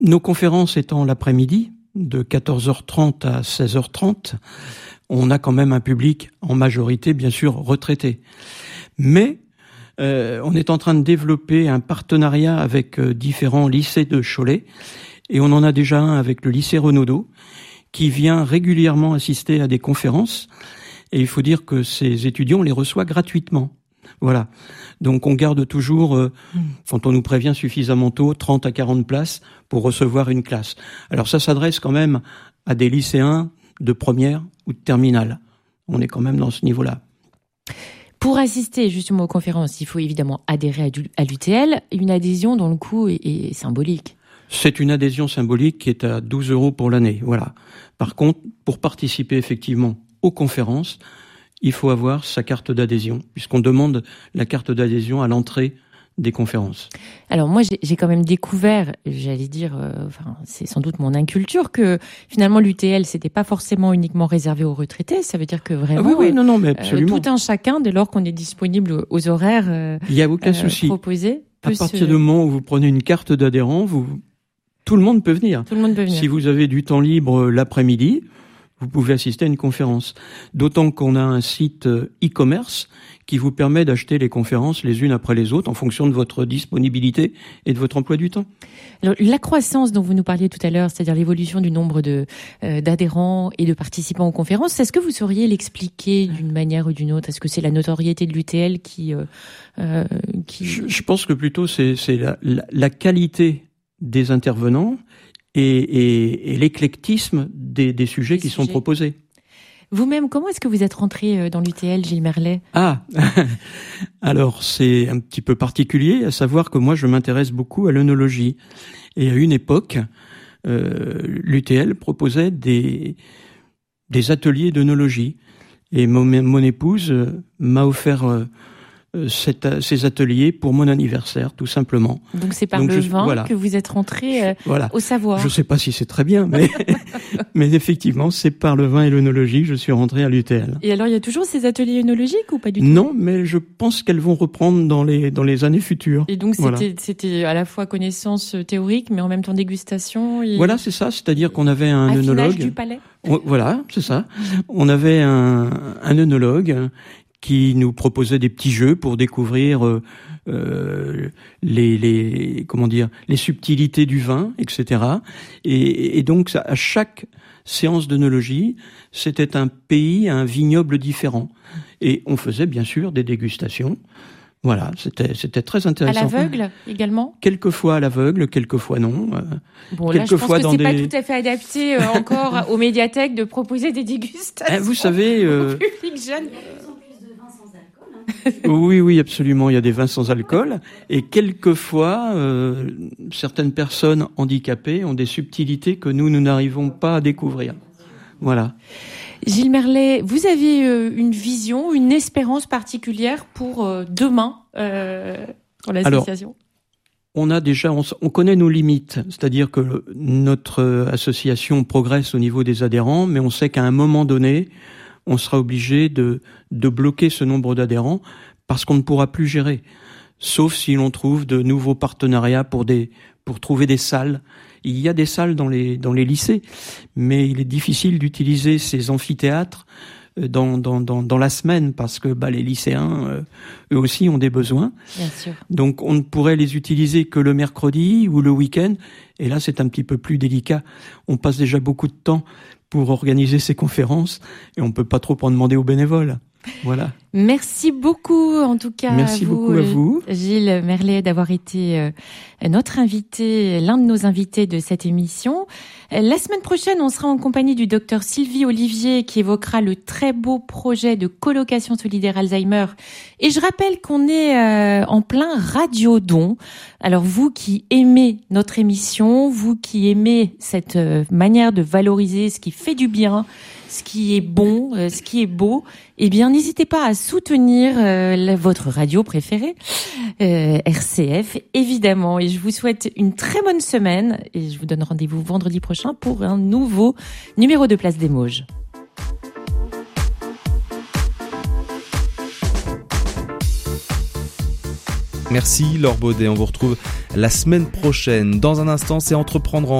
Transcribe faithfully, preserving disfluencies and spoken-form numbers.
Nos conférences étant l'après-midi, de quatorze heures trente à seize heures trente, on a quand même un public en majorité, bien sûr, retraité. Mais euh, on est en train de développer un partenariat avec euh, différents lycées de Cholet, et on en a déjà un avec le lycée Renaudot, qui vient régulièrement assister à des conférences, et il faut dire que ces étudiants, on les reçoit gratuitement. Voilà. Donc on garde toujours, euh, quand on nous prévient suffisamment tôt, trente à quarante places pour recevoir une classe. Alors ça s'adresse quand même à des lycéens de première ou de terminale. On est quand même dans ce niveau-là. Pour assister justement aux conférences, il faut évidemment adhérer à l'U T L, une adhésion dont le coût est, est symbolique. C'est une adhésion symbolique qui est à douze euros pour l'année. Voilà. Par contre, pour participer effectivement aux conférences, il faut avoir sa carte d'adhésion, puisqu'on demande la carte d'adhésion à l'entrée des conférences. Alors moi, j'ai, j'ai quand même découvert, j'allais dire, euh, enfin, c'est sans doute mon inculture, que finalement l'U T L, c'était pas forcément uniquement réservé aux retraités. Ça veut dire que vraiment, ah oui, oui, non, non, mais absolument. Euh, tout un chacun, dès lors qu'on est disponible aux horaires euh, il y a aucun euh, souci. proposés. À partir du moment où vous prenez une carte d'adhérent, vous, tout le monde peut venir. Tout le monde peut venir. Si vous avez du temps libre l'après-midi, vous pouvez assister à une conférence. D'autant qu'on a un site e-commerce qui vous permet d'acheter les conférences les unes après les autres en fonction de votre disponibilité et de votre emploi du temps. Alors, la croissance dont vous nous parliez tout à l'heure, c'est-à-dire l'évolution du nombre de, euh, d'adhérents et de participants aux conférences, est-ce que vous sauriez l'expliquer d'une manière ou d'une autre ? Est-ce que c'est la notoriété de l'U T L qui... Euh, euh, qui... Je, je pense que plutôt c'est, c'est la, la, la qualité des intervenants et, et, et l'éclectisme des, des sujets des qui sujets. sont proposés. Vous-même, comment est-ce que vous êtes rentré dans l'U T L, Gilles Merlet ? Ah, alors c'est un petit peu particulier, à savoir que moi je m'intéresse beaucoup à l'œnologie. Et à une époque, euh, l'U T L proposait des, des ateliers d'œnologie. Et mon, mon épouse m'a offert euh, Cette, ces ateliers pour mon anniversaire, tout simplement. Donc c'est par Donc le je, vin voilà. que vous êtes rentré euh, voilà. au savoir. Je ne sais pas si c'est très bien, mais, mais effectivement, c'est par le vin et l'œnologie que je suis rentré à l'U T L. Et alors, il y a toujours ces ateliers œnologiques ou pas du tout ? Non, mais je pense qu'elles vont reprendre dans les, dans les années futures. Et donc, c'était, voilà. c'était à la fois connaissance théorique, mais en même temps dégustation et... Voilà, c'est ça. C'est-à-dire qu'on avait un Affinage œnologue. du palais. On, voilà, c'est ça. On avait un, un œnologue qui nous proposait des petits jeux pour découvrir euh, euh, les, les comment dire les subtilités du vin, et cetera. Et, et donc à chaque séance d'œnologie, c'était un pays, un vignoble différent. Et on faisait bien sûr des dégustations. Voilà, c'était c'était très intéressant. À l'aveugle également ? Quelquefois à l'aveugle, quelquefois non. Euh, bon, là, je pense que c'est des... pas tout à fait adapté euh, encore aux médiathèques de proposer des dégustations. Eh, vous savez, euh... au public jeune. Oui, oui, absolument. Il y a des vins sans alcool. Et quelquefois, euh, certaines personnes handicapées ont des subtilités que nous, nous n'arrivons pas à découvrir. Voilà. Gilles Merlet, vous avez euh, une vision, une espérance particulière pour euh, demain, euh, pour l'association ? Alors, on a déjà, on, on connaît nos limites. C'est-à-dire que notre association progresse au niveau des adhérents, mais on sait qu'à un moment donné, on sera obligé de, de bloquer ce nombre d'adhérents parce qu'on ne pourra plus gérer. Sauf si l'on trouve de nouveaux partenariats pour des, pour trouver des salles. Il y a des salles dans les, dans les lycées, mais il est difficile d'utiliser ces amphithéâtres dans, dans, dans, dans la semaine parce que, bah, les lycéens, euh, eux aussi ont des besoins. Bien sûr. Donc, on ne pourrait les utiliser que le mercredi ou le week-end. Et là, c'est un petit peu plus délicat. On passe déjà beaucoup de temps pour organiser ces conférences et on peut pas trop en demander aux bénévoles. Voilà. Merci beaucoup, en tout cas. Merci à vous, beaucoup à vous. Gilles Merlet, d'avoir été euh, notre invité, l'un de nos invités de cette émission. La semaine prochaine, on sera en compagnie du docteur Sylvie Olivier qui évoquera le très beau projet de colocation solidaire Alzheimer. Et je rappelle qu'on est euh, en plein radiodon. Alors vous qui aimez notre émission, vous qui aimez cette euh, manière de valoriser ce qui fait du bien, ce qui est bon, euh, ce qui est beau, eh bien n'hésitez pas à soutenir euh, la, votre radio préférée, euh, R C F évidemment. Et je vous souhaite une très bonne semaine et je vous donne rendez-vous vendredi prochain pour un nouveau numéro de Place des Mauges. Merci Laure Baudet, on vous retrouve la semaine prochaine. Dans un instant, c'est Entreprendre en